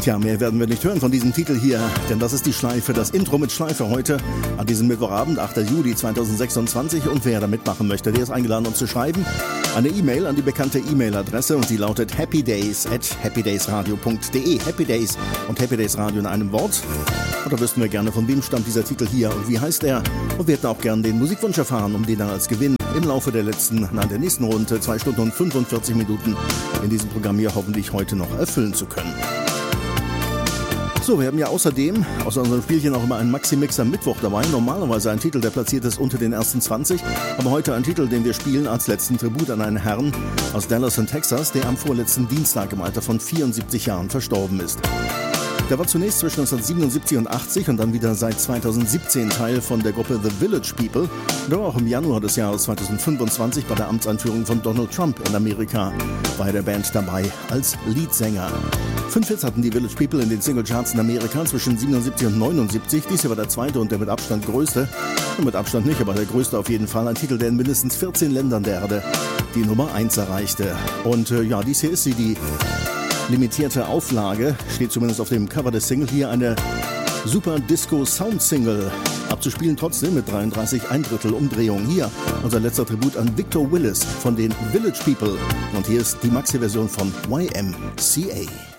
Tja, mehr werden wir nicht hören von diesem Titel hier, denn das ist die Schleife, das Intro mit Schleife heute an diesem Mittwochabend, 8. Juli 2026. Und wer da mitmachen möchte, der ist eingeladen, uns zu schreiben. Eine E-Mail an die bekannte E-Mail-Adresse und die lautet happydays@happydaysradio.de. Happy Days und Happy Days Radio in einem Wort. Und da wüssten wir gerne, von wem stammt dieser Titel hier und wie heißt er. Und wir hätten auch gerne den Musikwunsch erfahren, um den dann als Gewinn im Laufe der nächsten Rund 2 Stunden und 45 Minuten in diesem Programm hier hoffentlich heute noch erfüllen zu können. So, wir haben ja außerdem aus unserem Spielchen auch immer einen Maxi-Mix am Mittwoch dabei. Normalerweise ein Titel, der platziert ist unter den ersten 20. Aber heute ein Titel, den wir spielen als letzten Tribut an einen Herrn aus Dallas in Texas, der am vorletzten Dienstag im Alter von 74 Jahren verstorben ist. Der war zunächst zwischen 1977 und 80 und dann wieder seit 2017 Teil von der Gruppe The Village People. Und war auch im Januar des Jahres 2025 bei der Amtseinführung von Donald Trump in Amerika bei der Band dabei als Leadsänger. 5 Hits hatten die Village People in den Singlecharts in Amerika zwischen 77 und 79. Dies hier war der zweite und der mit Abstand größte. Und mit Abstand nicht, aber der größte auf jeden Fall. Ein Titel, der in mindestens 14 Ländern der Erde die Nummer 1 erreichte. Und ja, dies hier ist sie, die limitierte Auflage, steht zumindest auf dem Cover des Single hier, eine Super Disco Sound Single. Abzuspielen trotzdem mit 33 1/3 Umdrehungen. Hier unser letzter Tribut an Victor Willis von den Village People. Und hier ist die Maxi-Version von YMCA.